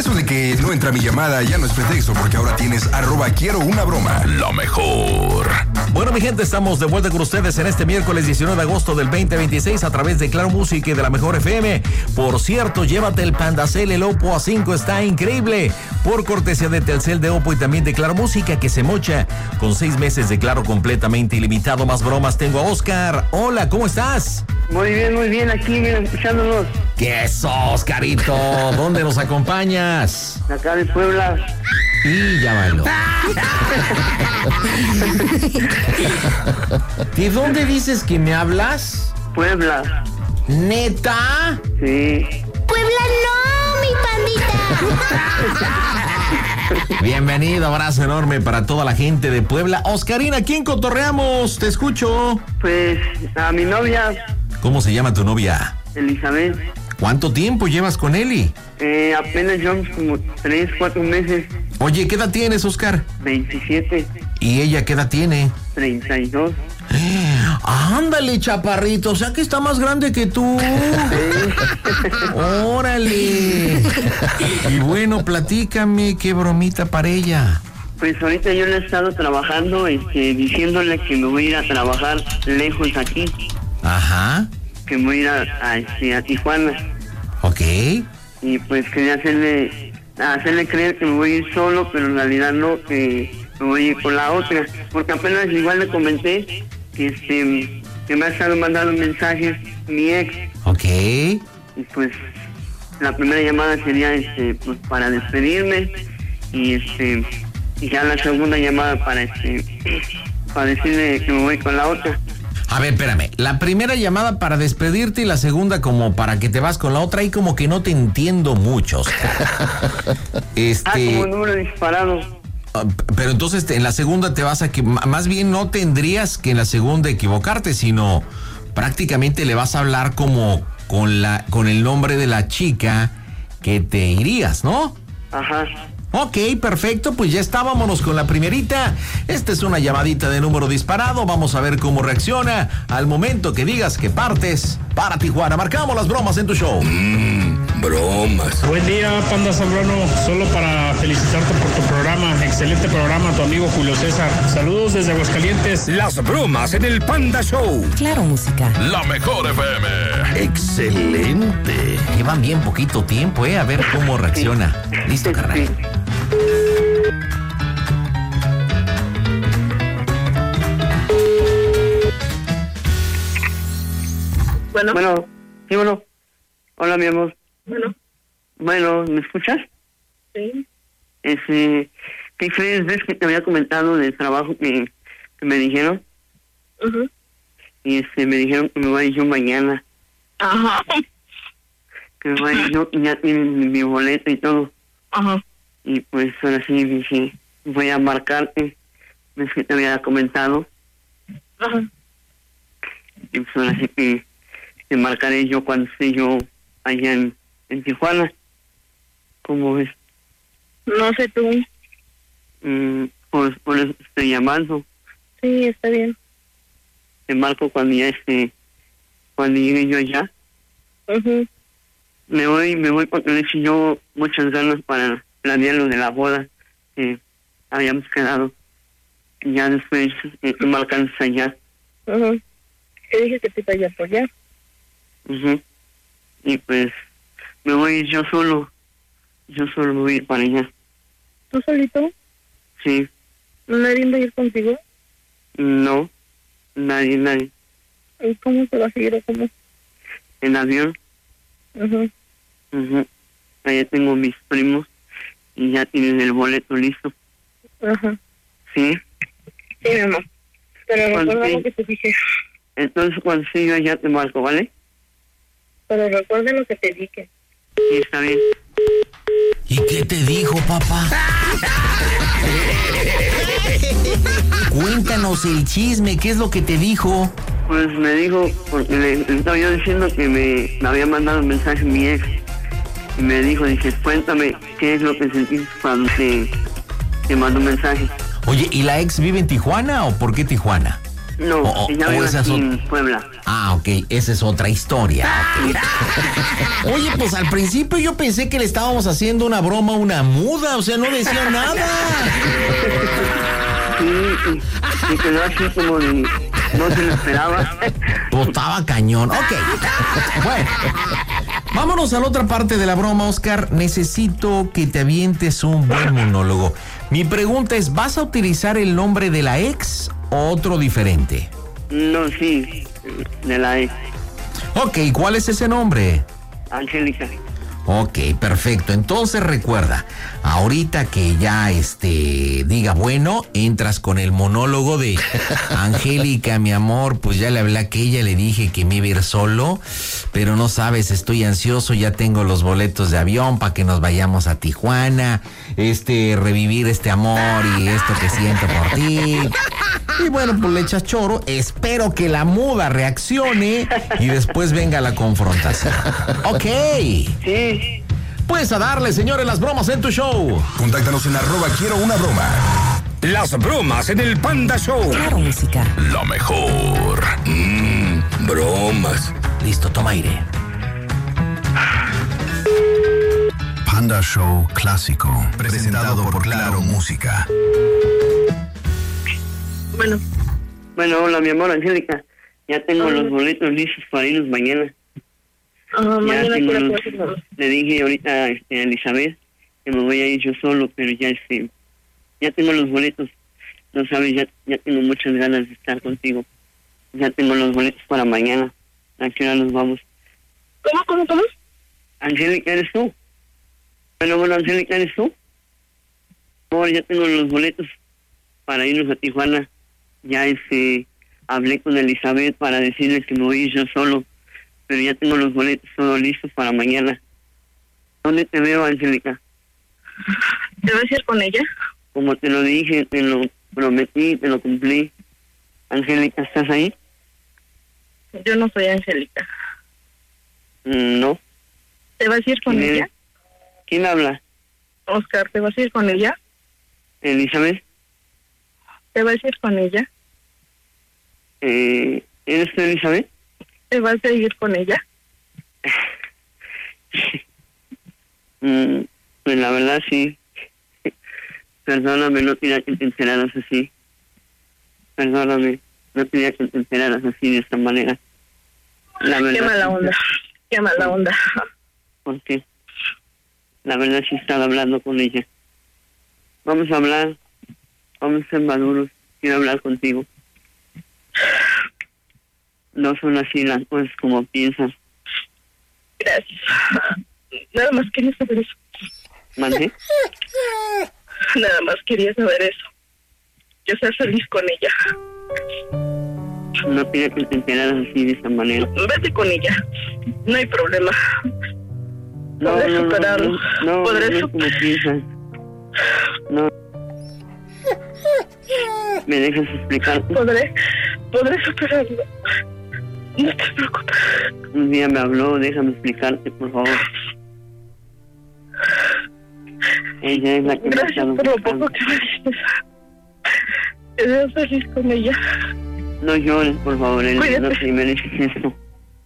Eso de que no entra mi llamada ya no es pretexto, porque ahora tienes @QuieroUnaBroma. Lo mejor. Bueno, mi gente, estamos de vuelta con ustedes en este miércoles 19 de agosto del 2026 a través de Claro Música y de la Mejor FM. Por cierto, llévate el Pandacel, el Oppo A5 está increíble. Por cortesía de Telcel, de Oppo y también de Claro Música, que se mocha con 6 meses de Claro completamente ilimitado. Más bromas, tengo a Oscar. Hola, ¿cómo estás? Muy bien, aquí, mira, escuchándonos. ¿Qué es, Oscarito? ¿Dónde nos acompañas? Acá de Puebla. Y ya bailó. ¿De dónde dices que me hablas? Puebla. ¿Neta? Sí. Puebla no, mi pandita. Bienvenido, abrazo enorme para toda la gente de Puebla. Oscarina, ¿a quién cotorreamos? Te escucho. Pues a mi novia. ¿Cómo se llama tu novia? Elizabeth. ¿Cuánto tiempo llevas con Eli? Apenas llevamos como 3, 4 meses. Oye, ¿qué edad tienes, Oscar? 27. ¿Y ella qué edad tiene? 32. Ándale, chaparrito, o sea que está más grande que tú. Órale. Y bueno, platícame, qué bromita para ella. Pues ahorita yo le he estado trabajando, diciéndole que me voy a ir a trabajar lejos aquí. Ajá. Que me voy a ir a Tijuana. Ok. Y pues quería hacerle creer que me voy a ir solo, pero en realidad no, que me voy a ir con la otra. Porque apenas igual le comenté que me ha estado mandando mensajes mi ex. Ok. Y pues la primera llamada sería pues para despedirme y ya la segunda llamada para decirle que me voy con la otra. A ver, espérame. La primera llamada para despedirte y la segunda como para que te vas con la otra. Ahí como que no te entiendo mucho. Como número disparado. Pero entonces en la segunda te vas a que más bien no tendrías que en la segunda equivocarte, sino prácticamente le vas a hablar como con el nombre de la chica que te irías, ¿no? Ajá. Ok, perfecto, pues ya está, vámonos con la primerita. Esta es una llamadita de número disparado, vamos a ver cómo reacciona al momento que digas que partes para Tijuana. Marcamos las bromas en tu show. Bromas. Buen día, Panda Zambrano, solo para felicitarte por tu programa, excelente programa, tu amigo Julio César. Saludos desde Aguascalientes. Las bromas en el Panda Show. Claro Música. La Mejor FM. Excelente. Llevan bien poquito tiempo, a ver cómo reacciona. Listo, carnal. Bueno, sí, bueno. Hola, mi amor. Bueno, ¿me escuchas? sí. ¿Qué crees? ¿Ves que te había comentado del trabajo que me dijeron? Uh-huh. Y me dijeron que me voy a ir yo mañana. Ajá. Que me voy a ir yo y ya tienen mi boleto y todo. Ajá. Y pues ahora sí dije, voy a marcarte. ¿Ves que te había comentado? Ajá. Y pues ahora sí que te marcaré yo cuando esté yo allá en Tijuana. ¿Cómo ves? No sé tú. Pues por eso estoy llamando. Sí, está bien. Te marco cuando ya cuando llegue yo allá. Uh-huh. Me voy porque le eché yo muchas ganas para planear lo de la boda que habíamos quedado. Y ya después te marcamos allá. Uh-huh. Te dije que te iba a apoyar. Uh-huh. Y pues me voy yo solo. Yo solo me voy a ir para allá. ¿Tú solito? Sí. ¿Nadie va a ir contigo? No. Nadie. ¿Y cómo se va a seguir o cómo? En avión. Uh-huh. Uh-huh. Allá tengo mis primos y ya tienen el boleto listo. Ajá. ¿Sí? Sí, mi amor. Pero recuerda sí. lo que te dije. Entonces cuando esté yo allá te marco, ¿vale? Pero recuerda lo que te dije. Sí, está bien. ¿Y qué te dijo, papá? Cuéntanos el chisme, ¿qué es lo que te dijo? Pues me dijo, porque le estaba yo diciendo que me había mandado un mensaje mi ex. Y me dijo, dice, cuéntame qué es lo que sentiste cuando te mandó un mensaje. Oye, ¿y la ex vive en Tijuana o por qué Tijuana? No, ella vive esa es aquí en Puebla. Ah, ok, esa es otra historia. Oye, pues al principio yo pensé que le estábamos haciendo una broma a una muda, o sea, no decía nada. Sí, y quedó así como de... No se lo esperaba. Pues estaba cañón. Ok. Bueno, vámonos a la otra parte de la broma, Oscar. Necesito que te avientes un buen monólogo. Mi pregunta es, ¿vas a utilizar el nombre de la ex o otro diferente? No, sí, de la ex. Ok, ¿cuál es ese nombre? Angélica. Ok, perfecto. Entonces recuerda, ahorita que ya diga bueno, entras con el monólogo de Angélica, mi amor, pues ya le hablé a aquella, le dije que me iba a ir solo, pero no sabes, estoy ansioso, ya tengo los boletos de avión para que nos vayamos a Tijuana, revivir este amor y esto que siento por ti. Y bueno, pues le echas choro, espero que la muda reaccione y después venga la confrontación. Ok. Sí. Pues a darle, señores, las bromas en tu show. Contáctanos en @quiero una broma. Las bromas en el Panda Show. Claro, música. Lo mejor. Bromas. Listo, toma aire. Panda Show Clásico. Presentado por Claro Música. Bueno, hola, mi amor, Angélica. Ya tengo los boletos listos para irnos mañana. Mañana tengo quiero los- poder. Le dije ahorita a Elizabeth que me voy a ir yo solo, pero ya tengo los boletos. No sabes, ya tengo muchas ganas de estar contigo. Ya tengo los boletos para mañana. ¿A qué hora nos vamos? ¿Cómo? Angélica, ¿eres tú? Bueno, Angélica, ¿eres tú? Amor, ya tengo los boletos para irnos a Tijuana. Ya hablé con Elizabeth para decirles que me voy a ir yo solo, pero ya tengo los boletos todos listos para mañana. ¿Dónde te veo, Angélica? ¿Te vas a ir con ella? Como te lo dije, te lo prometí, te lo cumplí. Angélica, ¿estás ahí? Yo no soy Angélica. No. ¿Te vas a ir con ¿Quién ella? eres? ¿Quién habla? Oscar, ¿te vas a ir con ella? ¿Elizabeth? ¿Te vas a ir con ella? ¿Eres tú, Elizabeth? ¿Te vas a ir con ella? Pues la verdad sí. Perdóname, no quería que te enteraras así. Perdóname, no quería que te enteraras así de esta manera. La verdad, Qué mala onda. Qué mala onda. ¿Por qué? La verdad sí estaba hablando con ella. Vamos a hablar. Vamos a ser maduros. Quiero hablar contigo. No son así las cosas como piensas. Gracias. Nada más quería saber eso. ¿Mandé? Nada más quería saber eso. Yo ser feliz con ella. No quería que te enteraras así de esta manera. Vete con ella. No hay problema. Podré superarlo. No, Podré no es como piensas. No. ¿Me dejas explicar? Podré superarlo. No te preocupes. Un día me habló, déjame explicarte, por favor. Ella es la que me ha Gracias estado por lo buscando. poco que me diste. Te veo feliz con ella. No llores, por favor, no Cuídate. te mereces esto.